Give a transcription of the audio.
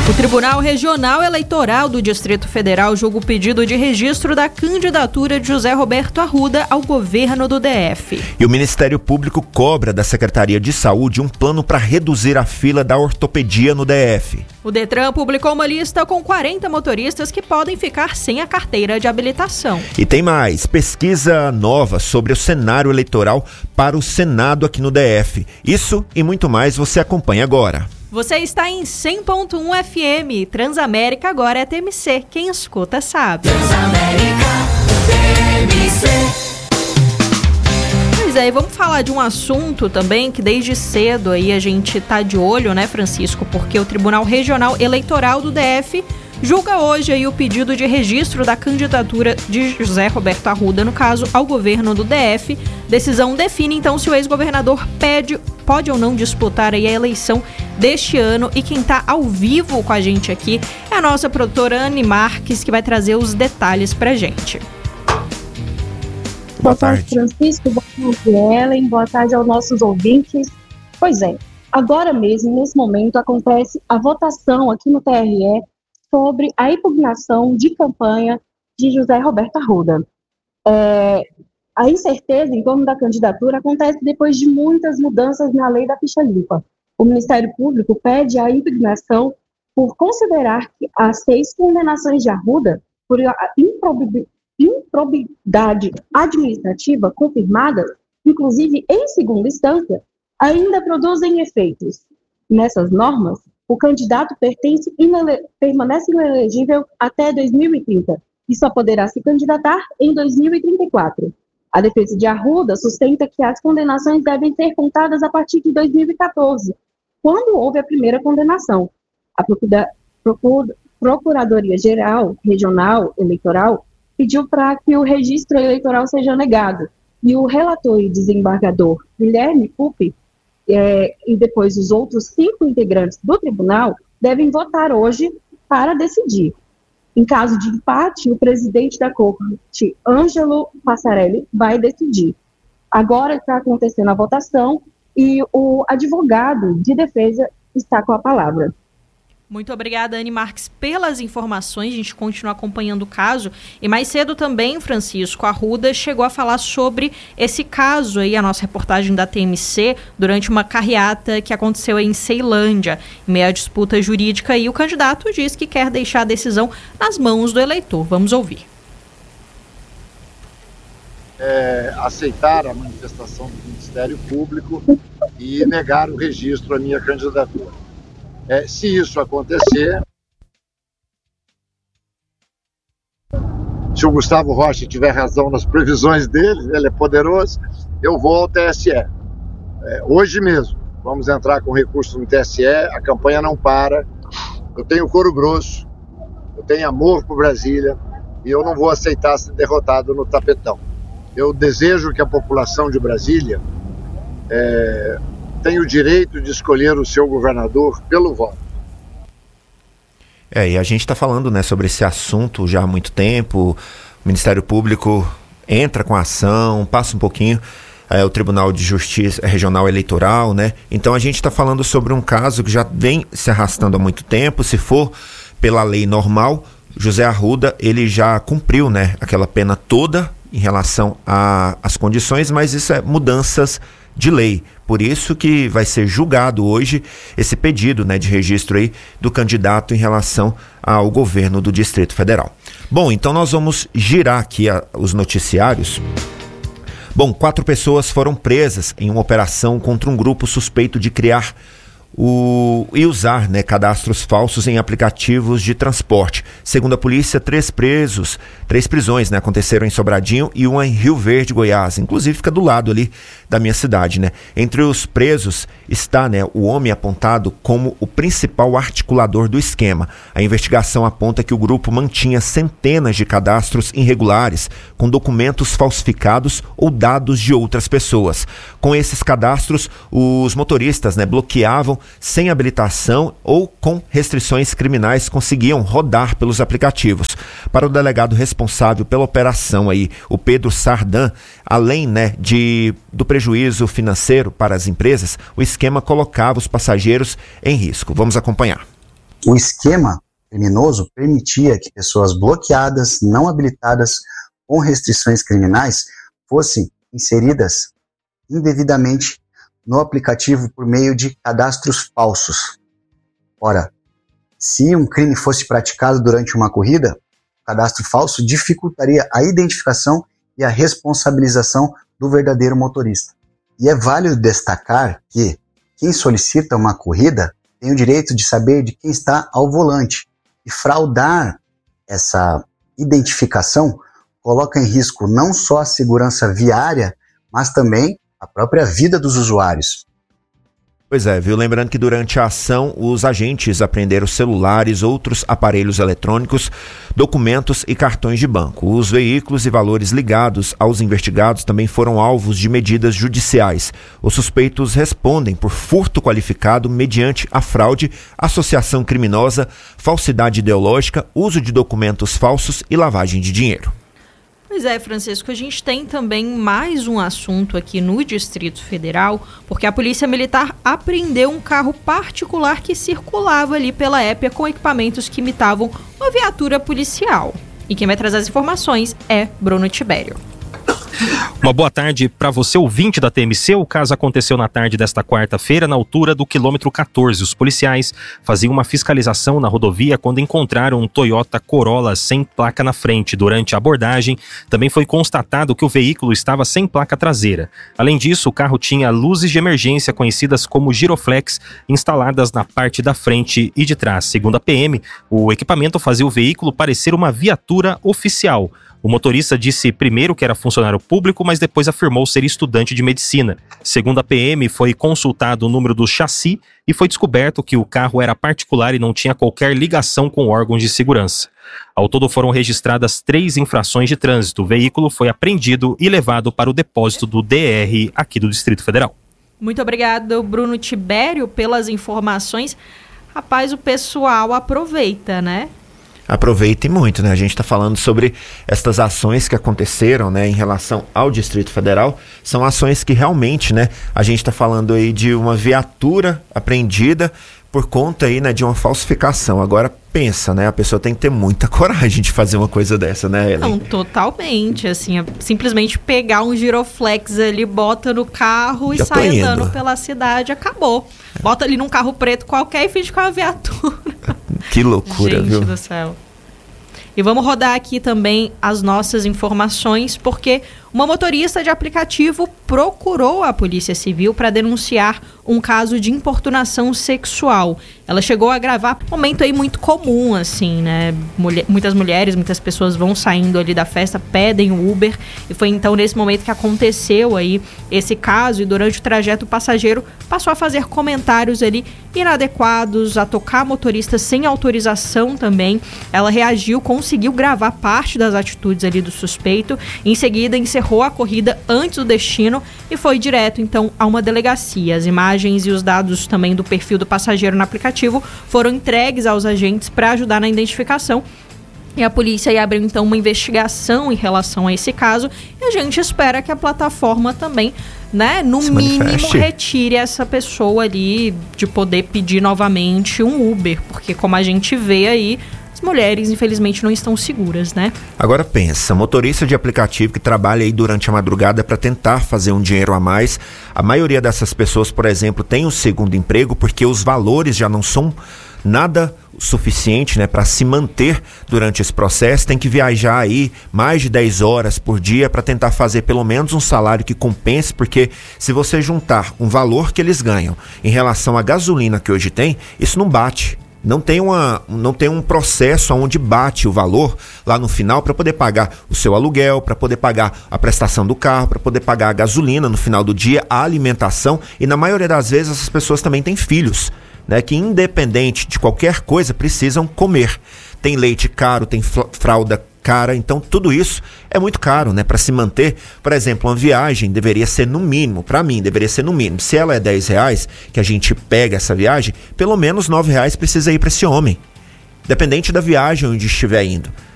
O Tribunal Regional Eleitoral do Distrito Federal julga o pedido de registro da candidatura de José Roberto Arruda ao governo do DF. E o Ministério Público cobra da Secretaria de Saúde um plano para reduzir a fila da ortopedia no DF. O Detran publicou uma lista com 40 motoristas que podem ficar sem a carteira de habilitação. E tem mais, pesquisa nova sobre o cenário eleitoral para o Senado aqui no DF. Isso e muito mais você acompanha agora. Você está em 100.1 FM. Transamérica agora é TMC. Quem escuta sabe. Transamérica, TMC. Pois é, e vamos falar de um assunto também que desde cedo aí a gente tá de olho, né, Francisco? Porque o Tribunal Regional Eleitoral do DF julga hoje aí o pedido de registro da candidatura de José Roberto Arruda, no caso, ao governo do DF. Decisão define, então, se o ex-governador pode ou não disputar aí a eleição deste ano. E quem está ao vivo com a gente aqui é a nossa produtora Anne Marques, que vai trazer os detalhes pra gente. Boa tarde, Francisco. Boa tarde, Ellen. Boa tarde aos nossos ouvintes. Pois é, agora mesmo, nesse momento, acontece a votação aqui no TRE sobre a impugnação de campanha de José Roberto Arruda. A incerteza em torno da candidatura acontece depois de muitas mudanças na lei da ficha limpa. O Ministério Público pede a impugnação por considerar que as 6 condenações de Arruda por improbidade administrativa confirmadas, inclusive em segunda instância, ainda produzem efeitos. Nessas normas, o candidato permanece inelegível até 2030 e só poderá se candidatar em 2034. A defesa de Arruda sustenta que as condenações devem ser contadas a partir de 2014, quando houve a primeira condenação. A Procuradoria-Geral Regional Eleitoral pediu para que o registro eleitoral seja negado, e o relator e desembargador Guilherme Pupi e depois os outros 5 integrantes do tribunal devem votar hoje para decidir. Em caso de empate, o presidente da Corte, Ângelo Passarelli, vai decidir. Agora está acontecendo a votação e o advogado de defesa está com a palavra. Muito obrigada, Anne Marques, pelas informações. A gente continua acompanhando o caso. E mais cedo também, Francisco, Arruda chegou a falar sobre esse caso aí, a nossa reportagem da TMC, durante uma carreata que aconteceu aí em Ceilândia, em meio à disputa jurídica, e o candidato diz que quer deixar a decisão nas mãos do eleitor. Vamos ouvir. Aceitar a manifestação do Ministério Público e negar o registro à minha candidatura. Se isso acontecer, se o Gustavo Rocha tiver razão nas previsões dele, ele é poderoso, eu vou ao TSE. Hoje mesmo, vamos entrar com recurso no TSE, a campanha não para, eu tenho couro grosso, eu tenho amor por Brasília e eu não vou aceitar ser derrotado no tapetão. Eu desejo que a população de Brasília tem o direito de escolher o seu governador pelo voto. E a gente está falando, né, sobre esse assunto já há muito tempo. O Ministério Público entra com a ação, passa um pouquinho, o Tribunal de Justiça Regional Eleitoral, né? Então a gente está falando sobre um caso que já vem se arrastando há muito tempo. Se for pela lei normal, José Arruda, ele já cumpriu, né, aquela pena toda em relação às condições, mas isso é mudanças de lei. Por isso que vai ser julgado hoje esse pedido, né, de registro aí do candidato em relação ao governo do Distrito Federal. Bom, então nós vamos girar aqui os noticiários. Bom, 4 pessoas foram presas em uma operação contra um grupo suspeito de criar e usar, né, cadastros falsos em aplicativos de transporte. Segundo a polícia, 3 prisões, né, aconteceram em Sobradinho e uma em Rio Verde, Goiás. Inclusive fica do lado ali da minha cidade, né? Entre os presos está, né, o homem apontado como o principal articulador do esquema. A investigação aponta que o grupo mantinha centenas de cadastros irregulares com documentos falsificados ou dados de outras pessoas. Com esses cadastros, os motoristas, né, bloqueavam sem habilitação ou com restrições criminais conseguiam rodar pelos aplicativos. Para o delegado responsável pela operação aí, o Pedro Sardan, além, né, do prejuízo financeiro para as empresas, o esquema colocava os passageiros em risco. Vamos acompanhar. O esquema criminoso permitia que pessoas bloqueadas, não habilitadas, com restrições criminais, fossem inseridas indevidamente no aplicativo por meio de cadastros falsos. Ora, se um crime fosse praticado durante uma corrida, o cadastro falso dificultaria a identificação e a responsabilização do verdadeiro motorista. E é válido destacar que quem solicita uma corrida tem o direito de saber de quem está ao volante. E fraudar essa identificação coloca em risco não só a segurança viária, mas também a própria vida dos usuários. Pois é, viu? Lembrando que durante a ação, os agentes apreenderam celulares, outros aparelhos eletrônicos, documentos e cartões de banco. Os veículos e valores ligados aos investigados também foram alvos de medidas judiciais. Os suspeitos respondem por furto qualificado mediante a fraude, associação criminosa, falsidade ideológica, uso de documentos falsos e lavagem de dinheiro. Pois é, Francisco, a gente tem também mais um assunto aqui no Distrito Federal, porque a Polícia Militar apreendeu um carro particular que circulava ali pela Épia com equipamentos que imitavam uma viatura policial. E quem vai trazer as informações é Bruno Tibério. Uma boa tarde para você, ouvinte da TMC. O caso aconteceu na tarde desta quarta-feira, na altura do quilômetro 14. Os policiais faziam uma fiscalização na rodovia quando encontraram um Toyota Corolla sem placa na frente. Durante a abordagem, também foi constatado que o veículo estava sem placa traseira. Além disso, o carro tinha luzes de emergência conhecidas como giroflex instaladas na parte da frente e de trás. Segundo a PM, o equipamento fazia o veículo parecer uma viatura oficial. O motorista disse primeiro que era funcionário público, mas depois afirmou ser estudante de medicina. Segundo a PM, foi consultado o número do chassi e foi descoberto que o carro era particular e não tinha qualquer ligação com órgãos de segurança. Ao todo foram registradas 3 infrações de trânsito. O veículo foi apreendido e levado para o depósito do DR aqui do Distrito Federal. Muito obrigado, Bruno Tibério, pelas informações. Rapaz, o pessoal aproveita, né? Aproveite muito, né? A gente está falando sobre estas ações que aconteceram, né, em relação ao Distrito Federal. São ações que realmente, né, a gente está falando aí de uma viatura apreendida por conta aí, né, de uma falsificação. Agora pensa, né, a pessoa tem que ter muita coragem de fazer uma coisa dessa, né, Ellen? Não, totalmente, assim, é simplesmente pegar um giroflex ali, bota no carro e sai andando pela cidade, acabou. Bota ali num carro preto qualquer e finge com a viatura. Que loucura, gente, viu? Gente do céu. E vamos rodar aqui também as nossas informações, porque uma motorista de aplicativo procurou a Polícia Civil para denunciar um caso de importunação sexual. Ela chegou a gravar um momento aí muito comum, assim, né? Muitas mulheres, muitas pessoas vão saindo ali da festa, pedem o Uber, e foi então nesse momento que aconteceu aí esse caso, e durante o trajeto o passageiro passou a fazer comentários ali inadequados, a tocar motorista sem autorização também. Ela reagiu, conseguiu gravar parte das atitudes ali do suspeito, em seguida encerrou a corrida antes do destino e foi direto então a uma delegacia. As imagens e os dados também do perfil do passageiro no aplicativo foram entregues aos agentes para ajudar na identificação. E a polícia aí abriu então uma investigação em relação a esse caso, e a gente espera que a plataforma também, né, no mínimo retire essa pessoa ali de poder pedir novamente um Uber, porque como a gente vê aí, as mulheres infelizmente não estão seguras, né? Agora pensa, motorista de aplicativo que trabalha aí durante a madrugada para tentar fazer um dinheiro a mais, a maioria dessas pessoas, por exemplo, tem um segundo emprego porque os valores já não são nada suficiente, né, para se manter durante esse processo. Tem que viajar aí mais de 10 horas por dia para tentar fazer pelo menos um salário que compense, porque se você juntar um valor que eles ganham em relação à gasolina que hoje tem, isso não bate. Não tem um processo onde bate o valor lá no final para poder pagar o seu aluguel, para poder pagar a prestação do carro, para poder pagar a gasolina no final do dia, a alimentação, e na maioria das vezes essas pessoas também têm filhos, né, que independente de qualquer coisa precisam comer. Tem leite caro, tem fralda cara, então tudo isso é muito caro, né, para se manter. Por exemplo, uma viagem deveria ser no mínimo, para mim deveria ser no mínimo, se ela é R$10 que a gente pega essa viagem, pelo menos R$9 precisa ir para esse homem, dependente da viagem onde estiver indo.